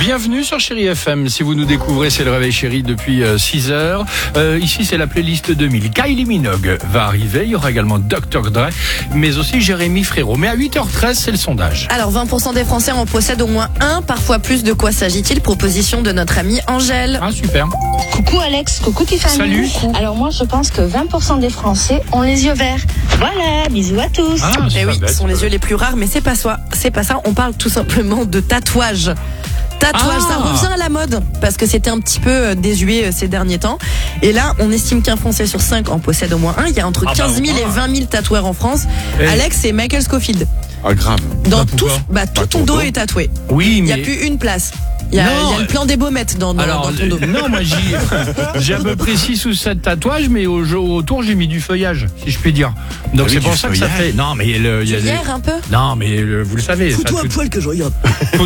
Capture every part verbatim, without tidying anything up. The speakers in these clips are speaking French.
Bienvenue sur Chéri F M. Si vous nous découvrez, c'est le Réveil Chéri depuis euh, six heures. Euh, ici, c'est la playlist deux mille. Kylie Minogue va arriver. Il y aura également docteur Dre, mais aussi Jérémy Frérot. Mais à huit heures treize, c'est le sondage. Alors, vingt pour cent des Français en possèdent au moins un, parfois plus. De quoi s'agit-il? Proposition de notre amie Angèle. Ah, super. Coucou Alex, coucou Tiffany. Salut. Alors moi je pense que vingt pour cent des Français ont les yeux verts. Voilà, bisous à tous. Ah, c'est Eh pas oui, bête. ce sont les yeux les plus rares, mais c'est pas ça. C'est pas ça. On parle tout simplement de tatouage. Tatouage, Ah. ça revient à la mode parce que c'était un petit peu euh, désuet euh, ces derniers temps. Et là, on estime qu'un Français sur cinq en possède au moins un. Il y a entre Ah bah, quinze mille au et moins. vingt mille tatoueurs en France. Et- Alex, c'est Michael Scofield. Ah, grave. Dans Bah, tout, pourquoi bah, tout Bah, ton ton dos dos. est tatoué. Oui, Il n'y mais... a plus une place. Il y a, Non, il y a le plan des baumettes dans, dans, Alors, dans ton dos. euh, non, moi j'y- j'ai à peu près six ou sept tatouages, mais au, autour j'ai mis du feuillage, si je puis dire. Donc Ah oui, c'est du pour ça que ça feuillage. fait. Non, mais le, il y a des- Hier un peu. Non, mais le- vous le savez. ça Fous-toi tout- à poil que je regarde.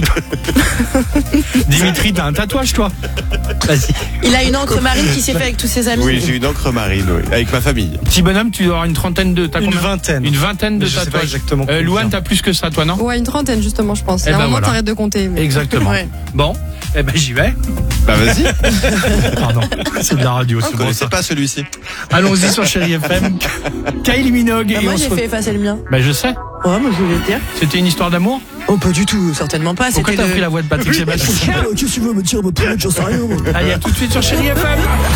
Dimitri, t'as un tatouage, toi? Vas-y. Il a une encre marine qui s'est fait avec tous ses amis. Oui, j'ai une encre marine, oui, avec ma famille. Petit bonhomme, tu dois avoir une trentaine de. T'as Une combien vingtaine. Une vingtaine de Mais je sais pas tatouages. exactement Euh, combien. Louane, t'as plus que ça, toi, non? Ouais, une trentaine justement, je pense. Eh Et à ben un moment, voilà. t'arrêtes de compter. mais- Exactement. Ouais. Bon, eh ben j'y vais. Bah vas-y, Pardon, c'est de la radio, vous c'est bon connaissez ça. pas celui-ci. Allons-y sur Chéri F M. Kylie Minogue. Bah, et moi on j'ai se... fait effacer le mien. Bah je sais. Ouais, moi je voulais le dire. C'était une histoire d'amour. Oh, pas du tout, certainement pas. Pourquoi C'était t'as le... pris la voix de Patrick Sébastien? Qu'est-ce que tu veux me dire, me prendre, j'en sais rien, moi. Allez, à tout de suite sur Chéri F M.